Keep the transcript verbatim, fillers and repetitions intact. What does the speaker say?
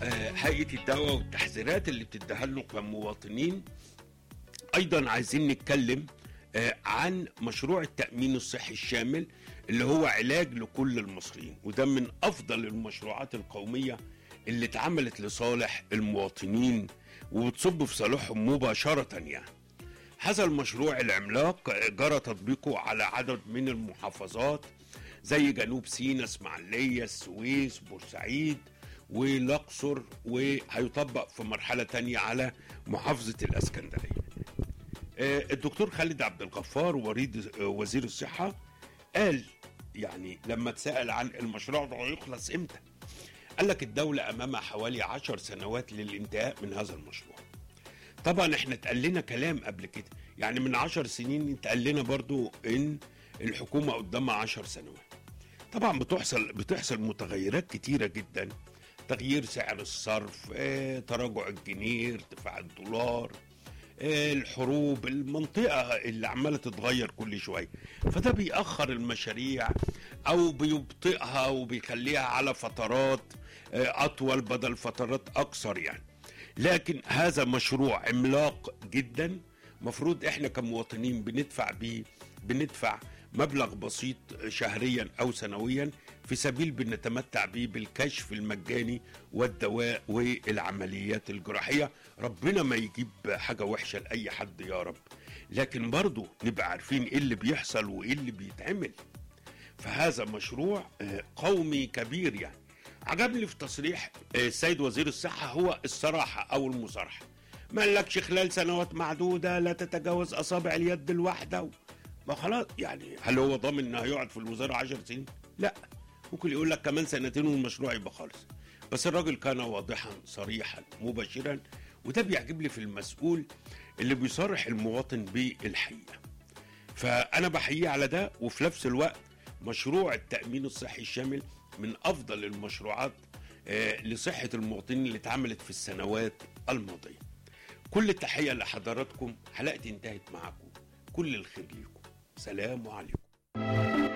آه، هيئة الدواء والتحذيرات اللي بتديها لنا كمواطنين. أيضا عايزين نتكلم آه، عن مشروع التأمين الصحي الشامل اللي هو علاج لكل المصريين، وده من أفضل المشروعات القومية اللي اتعملت لصالح المواطنين وبتصب في صالحهم مباشرة. يعني هذا المشروع العملاق جرى تطبيقه على عدد من المحافظات زي جنوب سيناء، اسماعيلية، السويس، بورسعيد والأقصر، وهيطبق في مرحلة تانية على محافظة الإسكندرية. الدكتور خالد عبد الغفار وريد وزير الصحة قال يعني لما اتسأل عن المشروع ده هيخلص امتى، قال لك الدولة أمامها حوالي عشر سنوات للانتهاء من هذا المشروع. طبعا احنا اتقال لنا كلام قبل كده، يعني من عشر سنين اتقال لنا برضو ان الحكومة قدامها عشر سنوات. طبعا بتحصل بتحصل متغيرات كتيرة جدا، تغيير سعر الصرف، اه، تراجع الجنيه، ارتفاع الدولار، اه، الحروب، المنطقة اللي عمالة تتغير كل شوية، فده بيأخر المشاريع او بيبطئها وبيخليها على فترات اه اطول بدل فترات اقصر يعني. لكن هذا مشروع عملاق جدا، مفروض احنا كمواطنين بندفع بيه بندفع مبلغ بسيط شهريا او سنويا في سبيل بنتمتع بيه بالكشف المجاني والدواء والعمليات الجراحية. ربنا ما يجيب حاجة وحشة لأي حد يا رب، لكن برضو نبقى عارفين ايه اللي بيحصل وايه اللي بيتعمل. فهذا مشروع قومي كبير. يعني عجبني في تصريح السيد وزير الصحة هو الصراحة أو المصارحة، ما قالكش خلال سنوات معدودة لا تتجاوز أصابع اليد الواحدة، ما خلاص يعني. هل هو ضامن إنه هيقعد في الوزارة عشر سنين؟ لا، ممكن يقول لك كمان سنتين والمشروع يبقى خالص. بس الراجل كان واضحا صريحا مباشرا، وده بيعجب لي في المسؤول اللي بيصارح المواطن بالحقيقة. فأنا بحييه على ده. وفي نفس الوقت مشروع التأمين الصحي الشامل من أفضل المشروعات لصحة المواطنين اللي اتعملت في السنوات الماضية. كل التحية لحضراتكم، حلقتي انتهت معكم، كل الخير ليكم، سلام عليكم.